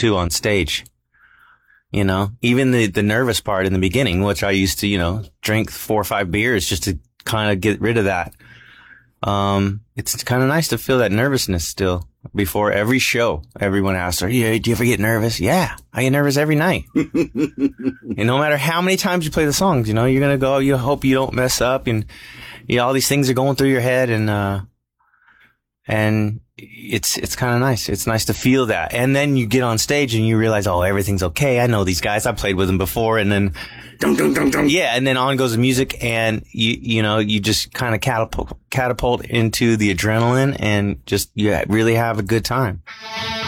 too on stage. You know, even the nervous part in the beginning, which I used to, you know, drink 4 or 5 beers just to kind of get rid of that. It's kind of nice to feel that nervousness still before every show. Everyone asks, yeah, do you ever get nervous? Yeah, I get nervous every night. And no matter how many times you play the songs, you know, you're going to go, you hope you don't mess up, and all these things are going through your head, and it's kind of nice. It's nice to feel that. And then you get on stage and you realize, oh, everything's okay. I know these guys. I played with them before. And then, dum, dum, dum, dum. Yeah. And then on goes the music, and you know, you just kind of catapult into the adrenaline, and just, really have a good time.